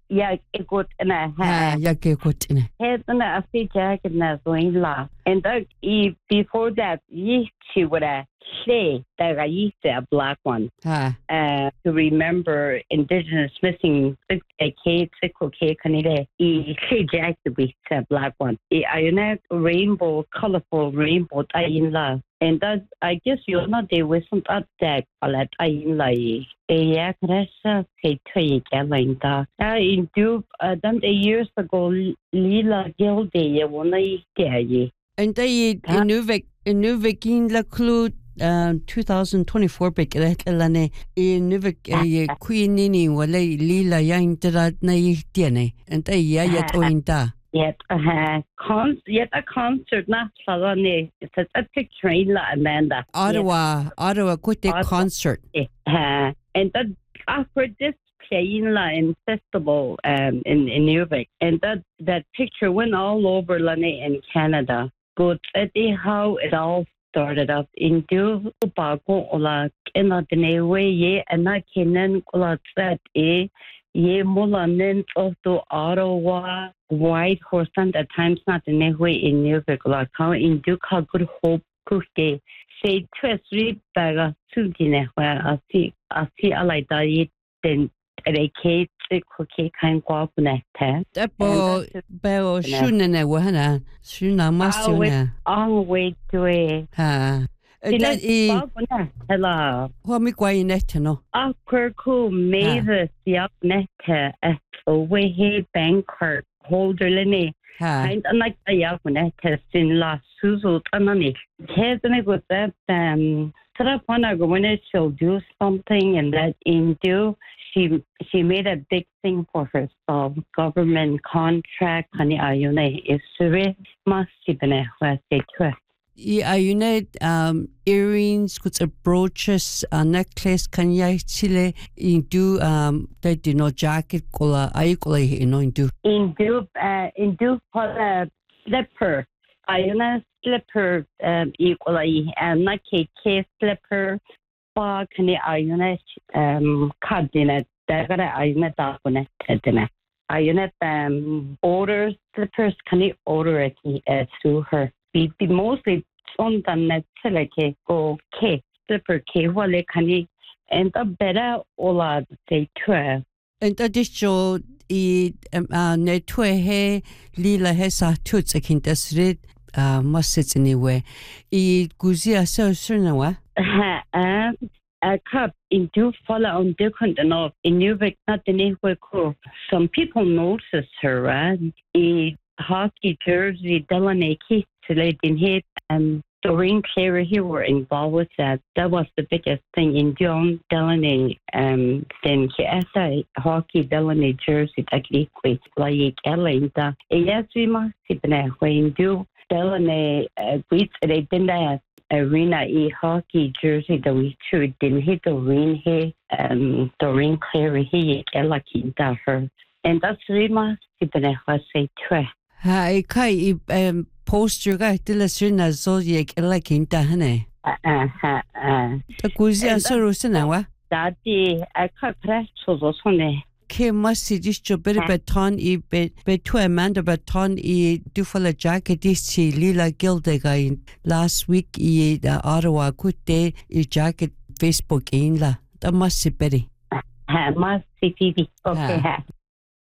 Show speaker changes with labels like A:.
A: yeah, it got in a
B: ya ke kotine
A: head and a free jacket na doing la. And before that, she would say that I used a black one to remember Indigenous missing a cake, Canada. She jacket with a black one. I rainbow, colorful rainbow, in love. And that, I guess you're not there with some that palette in like a cressa say to Galinda. In due then the years ago, Lila Gilday, one I dare.
B: And they Nuvik in la clue 2024 bekelane Nuvik Queen Nini wale Lila yang terat na tiene and they yet oinda.
A: Yet a concert not Salone. It's a picture in La Amanda.
B: Ottawa quite a concert.
A: And that after this playing in festival in Nuvik. And that picture went all over Lane in Canada. Good at how it all started up in Dubago or in the way ye and I can that ye mulanin to Ottawa White Horse and at times not in a way in Nuvik like how in Duke good hope cook day say 2-3 baga soon where I see I like that then a cake cookie kind of net.
B: That bow shooting a wahana, Shuna Masuna.
A: Always to a
B: that
A: hello.
B: What me quite net no?
A: Kirku made the up net at away he banker holder Lenny. And like a young net in La Suzu Tanani. Hasn't with that Sarapana when it shall do something and that in do. She made a big thing for herself. Government contract, honey, ayune is very massive in a
B: ayune earrings, goods, brooches, a necklace, can ya chile in do they do no jacket cola, I in do
A: for a slipper. Ayune slipper equally and like a case slipper. Can I cabinet that I that I order slippers can order it through her. Be mostly on the net like go cake slipper cake while can and a better all say 12.
B: And that is show netwe he lila hesa tuts akin tasrit must sit anyway. Guzia so soon
A: a cup in do follow on different enough in Nuvik not the name cool. Some people notice her a hockey jersey Delaney Keith to late in hit Doreen Clary he were involved with that. That was the biggest thing in John Delaney then he asked a hockey Delaney jersey that liquid like Ellen yes we must keep an when do Delaney greets they didn't arena hockey jersey that we should didn't hit the ring here Doreen Clary he lucky that her and that's really must keep an say twe.
B: Hi kai poster guy till a sina zodiac like in Tahane. The Guzia Sorosanawa.
A: That I can't press so sonne.
B: Ke must just jo bit baton to Amanda baton do for a jacket this lila gilde guy last week the Ottawa good day jacket Facebook in la. That must be Betty.
A: Must be okay.